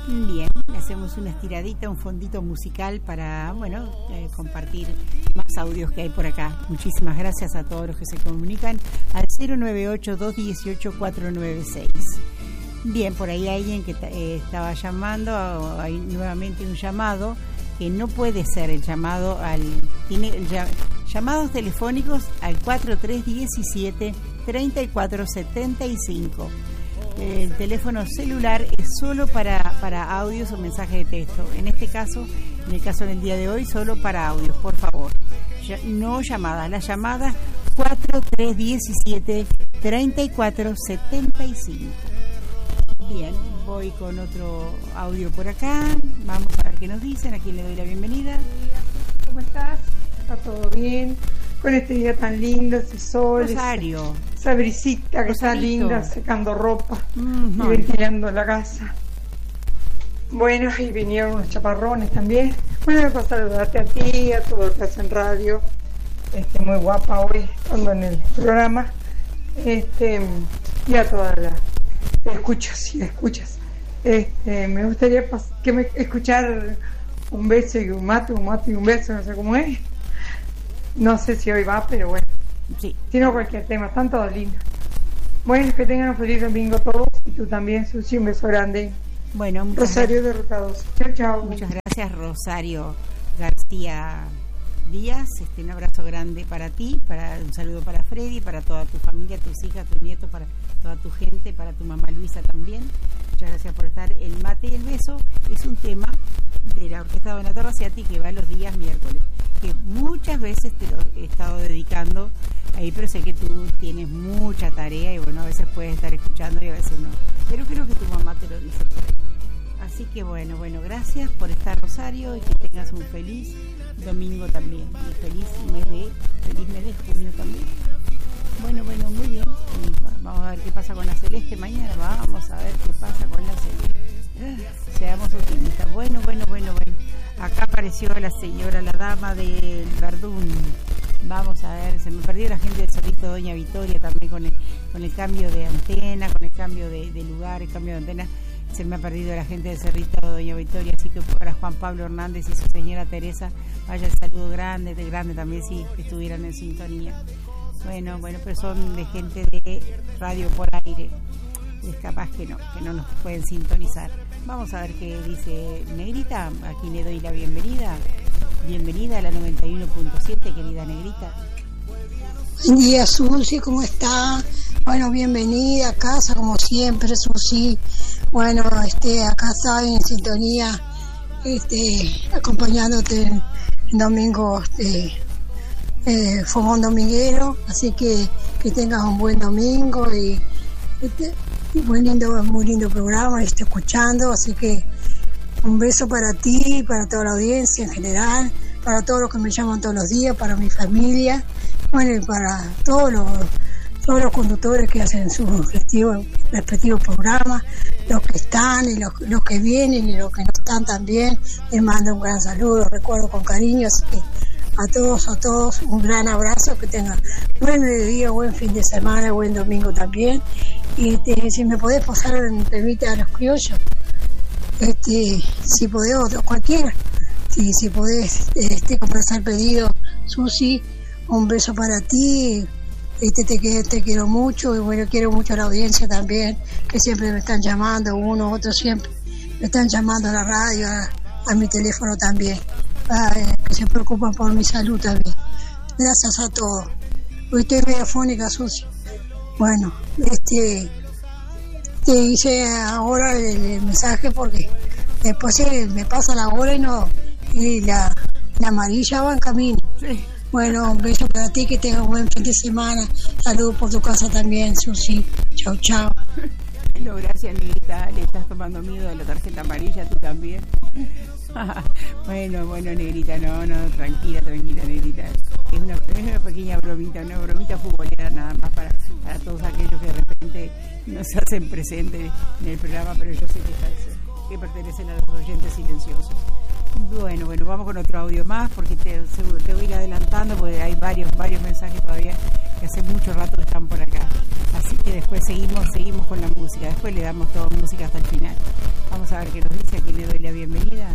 Bien, le hacemos una estiradita, un fondito musical para, compartir más audios que hay por acá. Muchísimas gracias a todos los que se comunican al 098-218-496. Bien, por ahí hay alguien que estaba llamando, hay nuevamente un llamado que no puede ser el llamado llamados telefónicos al 4317-3475. El teléfono celular es solo para audios o mensajes de texto. En este caso, en el caso del día de hoy, solo para audios, por favor. No llamadas. Las llamadas 4317-3475. Bien, voy con otro audio por acá. Vamos a ver qué nos dicen. A quién le doy la bienvenida. ¿Cómo estás? ¿Está todo bien? Con este día tan lindo, ese sol, Rosario. Esa brisita que está linda, secando ropa y ventilando la casa. Bueno, y vinieron unos chaparrones también. Bueno, para saludarte a ti, a todos los que hacen radio. Muy guapa hoy, estando en el programa. Y a todas las escuchas. Me gustaría escuchar un beso y un mate y un beso, no sé cómo es. No sé si hoy va, pero bueno. Sí. Si no, cualquier tema, están todos lindos. Bueno, que tengan un feliz domingo todos. Y tú también, Susi, un beso grande. Bueno, Rosario de Ruta 12. Chao. Muchas gracias, Rosario García Díaz. Un abrazo grande para ti, un saludo para Freddy, para toda tu familia, tus hijas, tus nietos, para toda tu gente, para tu mamá Luisa también. Muchas gracias por estar. El mate y el beso es un tema de la Orquesta Donato Rosciati que va los días miércoles, que muchas veces te lo he estado dedicando ahí, pero sé que tú tienes mucha tarea y bueno, a veces puedes estar escuchando y a veces no, pero creo que tu mamá te lo dice por ahí. Así que bueno, gracias por estar, Rosario, y que tengas un feliz domingo también y feliz mes de junio también. Bueno, muy bien. Vamos a ver qué pasa con la Celeste mañana. Vamos a ver qué pasa con la Celeste. Seamos optimistas. Bueno. Acá apareció la señora, la dama del Verdún. Vamos a ver, se me perdió la gente del Cerrito Doña Victoria también con el cambio de antena, con el cambio de lugar, el cambio de antena. Se me ha perdido la gente del Cerrito Doña Victoria, así que para Juan Pablo Hernández y su señora Teresa, vaya el saludo grande también si estuvieran en sintonía. Bueno, pero son de gente de radio por aire. Es capaz que no nos pueden sintonizar. Vamos a ver qué dice Negrita. Aquí le doy la bienvenida. Bienvenida a la 91.7, querida Negrita. Buen día, Susi, ¿cómo está? Bueno, bienvenida a casa, como siempre, Susi. Bueno, acá estoy en sintonía, acompañándote en domingo, fogón dominguero, así que tengas un buen domingo y muy lindo programa, estoy escuchando, así que un beso para ti, para toda la audiencia en general, para todos los que me llaman todos los días, para mi familia, bueno, y para todos los conductores que hacen sus respectivos programas, los que están y los que vienen y los que no están también, les mando un gran saludo, los recuerdo con cariño, así que a todos un gran abrazo, que tengan buen mediodía, buen fin de semana, buen domingo también. Y si me podés pasar en temita a los criollos, si podés, o cualquiera, si podés comenzar el pedido, Susi, un beso para ti. Te quiero mucho y bueno, quiero mucho a la audiencia también, que siempre me están llamando, uno, otro, siempre me están llamando a la radio, a mi teléfono también, que se preocupan por mi salud también. Gracias a todos. Hoy estoy medio fónica, Susi. Bueno, te hice ahora el mensaje porque después me pasa la hora y la amarilla va en camino. Sí. Bueno, un beso para ti, que tengas un buen fin de semana. Saludos por tu casa también, Susi. Chao. No, gracias, Negrita. Le estás tomando miedo a la tarjeta amarilla, tú también. Bueno, Negrita, no, tranquila, Negrita. Es una pequeña bromita, una bromita futbolera nada más para todos aquellos que de repente no se hacen presentes en el programa, pero yo sé que pertenecen a los oyentes silenciosos. Bueno, vamos con otro audio más porque te voy a ir adelantando porque hay varios mensajes todavía que hace mucho rato que están por acá. Así que después seguimos con la música. Después le damos toda música hasta el final. Vamos Vamos a ver qué nos dice, a quién le doy la bienvenida.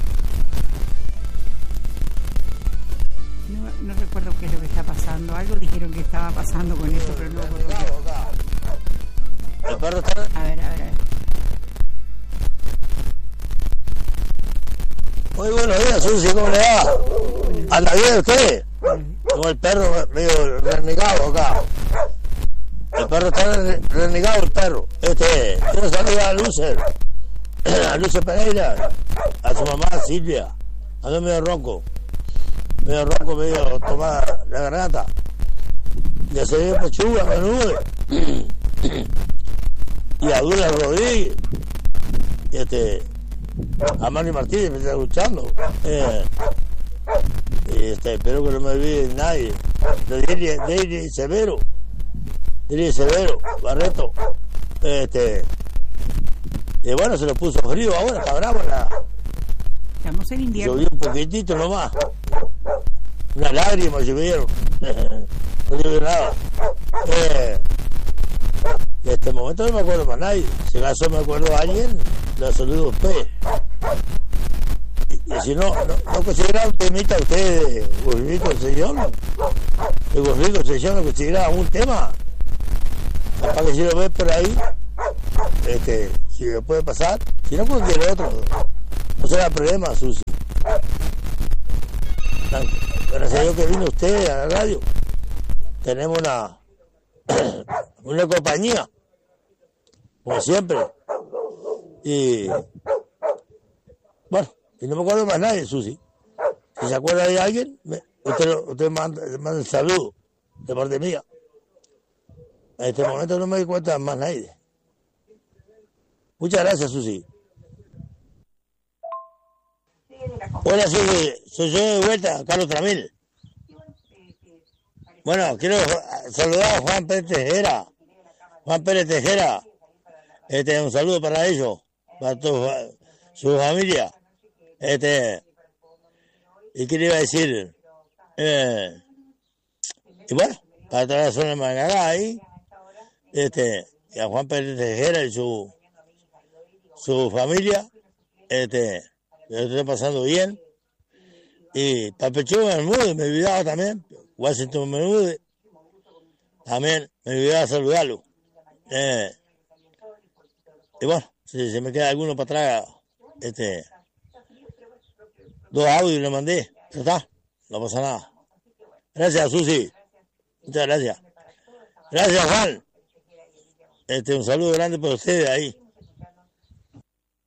No recuerdo qué es lo que está pasando. Algo dijeron que estaba pasando con eso, pero no recuerdo qué. El perro está... A ver. Muy buenos días, Susi, ¿cómo le va? ¿Anda bien usted? Con el perro medio renegado acá. El perro está renegado, el perro. Quiero saludar a Lucer Pereira, a su mamá Silvia. Ando medio ronco, medio tomada la garganta. Ya se ve pechuga, menudo. Y a Dula Rodríguez. A Manny Martínez me está escuchando. Espero que no me olvide nadie. De Severo Barreto. Y bueno, se lo puso frío ahora, está bravo estamos en invierno. Llovió un poquitito nomás. Unas lágrimas llovieron. No llovió nada. En este momento no me acuerdo más nadie. Si acaso me acuerdo a alguien, le saludo a usted. Y si no considera un temita usted de Gurrito Sellón, ¿no considera un tema? Para que si lo ve por ahí, si me puede pasar, si no cualquier otro, no será problema, Susi. Gracias a Dios que vino usted a la radio. Tenemos una compañía, como siempre. Y bueno, y no me acuerdo más nadie, Susi. Si se acuerda de alguien, usted manda el saludo de parte mía. En este momento no me doy cuenta más nadie. Muchas gracias, Susi. Hola, Susi. Soy yo de vuelta, Carlos Tramil. Bueno, quiero saludar a Juan Pérez Tejera. Un saludo para ellos, para su familia. ¿Y qué le iba a decir? Y bueno, para toda la zona de Mangará ahí, y a Juan Pérez Tejera y su familia, lo estoy pasando bien. Y para Pechuga Bermúdez, me olvidaba también, Washington Bermúdez, también me olvidaba saludarlo. Y bueno, si se me queda alguno para atrás, 2 audios le mandé, ya está, no pasa nada. Gracias, Susi, muchas gracias. Gracias, Juan. Un saludo grande para ustedes ahí.